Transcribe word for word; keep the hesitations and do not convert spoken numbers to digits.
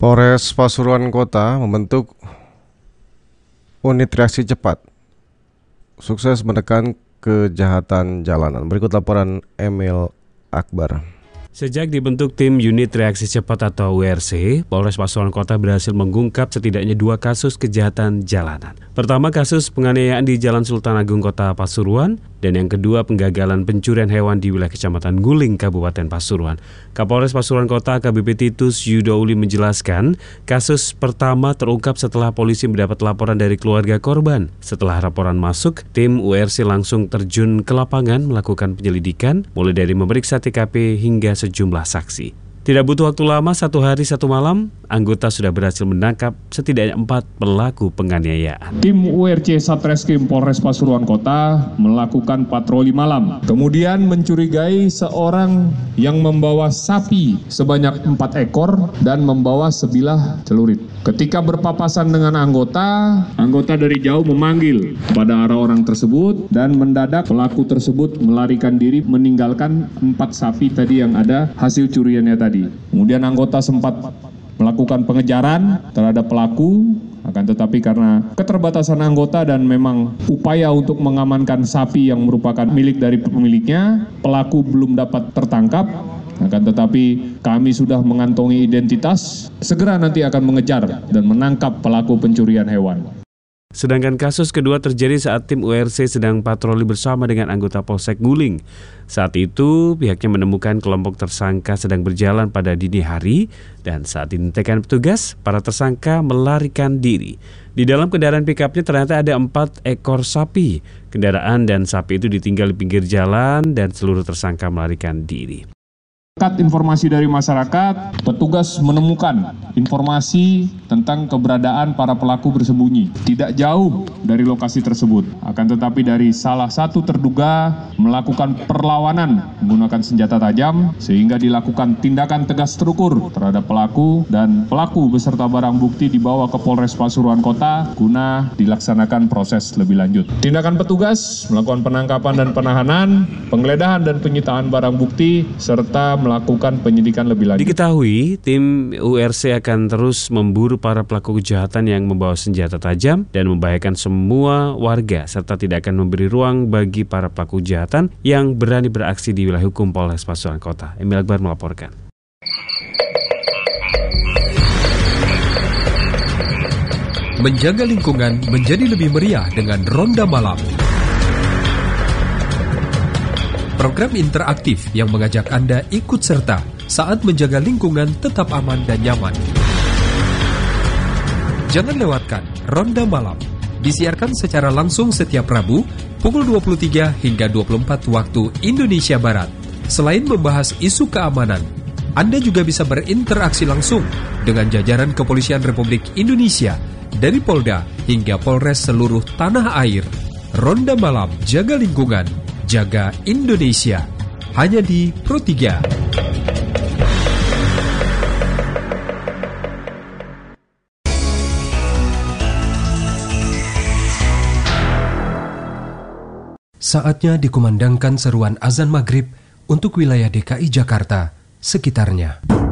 Polres Pasuruan Kota membentuk unit reaksi cepat sukses menekan kejahatan jalanan. Berikut laporan Emil Akbar. Sejak dibentuk tim unit reaksi cepat atau U R C, Polres Pasuruan Kota berhasil mengungkap setidaknya dua kasus kejahatan jalanan. Pertama, kasus penganiayaan di Jalan Sultan Agung Kota Pasuruan, dan yang kedua penggagalan pencurian hewan di wilayah Kecamatan Guling, Kabupaten Pasuruan. Kapolres Pasuruan Kota A K B P Titus Yudouli menjelaskan, kasus pertama terungkap setelah polisi mendapat laporan dari keluarga korban. Setelah laporan masuk, tim U R C langsung terjun ke lapangan melakukan penyelidikan, mulai dari memeriksa T K P hingga sejumlah saksi. Tidak butuh waktu lama, satu hari satu malam, anggota sudah berhasil menangkap setidaknya empat pelaku penganiayaan. Tim U R C Satreskrim Polres Pasuruan Kota melakukan patroli malam. Kemudian mencurigai seorang yang membawa sapi sebanyak empat ekor dan membawa sebilah celurit. Ketika berpapasan dengan anggota, anggota dari jauh memanggil pada arah orang tersebut dan mendadak pelaku tersebut melarikan diri meninggalkan empat sapi tadi yang ada hasil curiannya tadi. Kemudian anggota sempat melakukan pengejaran terhadap pelaku, akan tetapi karena keterbatasan anggota dan memang upaya untuk mengamankan sapi yang merupakan milik dari pemiliknya, pelaku belum dapat tertangkap. Akan tetapi kami sudah mengantongi identitas, segera nanti akan mengejar dan menangkap pelaku pencurian hewan. Sedangkan kasus kedua terjadi saat tim U R C sedang patroli bersama dengan anggota Polsek Guling. Saat itu pihaknya menemukan kelompok tersangka sedang berjalan pada dini hari, dan saat dihentikan petugas, para tersangka melarikan diri. Di dalam kendaraan pikapnya ternyata ada empat ekor sapi. Kendaraan dan sapi itu ditinggal di pinggir jalan dan seluruh tersangka melarikan diri. Berkat informasi dari masyarakat, petugas menemukan informasi tentang keberadaan para pelaku bersembunyi tidak jauh dari lokasi tersebut. Akan tetapi dari salah satu terduga melakukan perlawanan menggunakan senjata tajam sehingga dilakukan tindakan tegas terukur terhadap pelaku, dan pelaku beserta barang bukti dibawa ke Polres Pasuruan Kota guna dilaksanakan proses lebih lanjut. Tindakan petugas melakukan penangkapan dan penahanan, penggeledahan dan penyitaan barang bukti serta melakukan penyidikan lebih lanjut. Diketahui, tim U R C akan terus memburu para pelaku kejahatan yang membawa senjata tajam dan membahayakan semua warga, serta tidak akan memberi ruang bagi para pelaku kejahatan yang berani beraksi di wilayah hukum Polres Pasuruan Kota. Emil Akbar melaporkan. Menjaga lingkungan menjadi lebih meriah dengan Ronda Malam. Program interaktif yang mengajak Anda ikut serta saat menjaga lingkungan tetap aman dan nyaman. Jangan lewatkan Ronda Malam. Disiarkan secara langsung setiap Rabu pukul dua puluh tiga hingga dua puluh empat waktu Indonesia Barat. Selain membahas isu keamanan, Anda juga bisa berinteraksi langsung dengan jajaran Kepolisian Republik Indonesia dari Polda hingga Polres seluruh tanah air. Ronda Malam, jaga lingkungan, jaga Indonesia, hanya di Pro tiga. Saatnya dikumandangkan seruan azan maghrib untuk wilayah D K I Jakarta sekitarnya.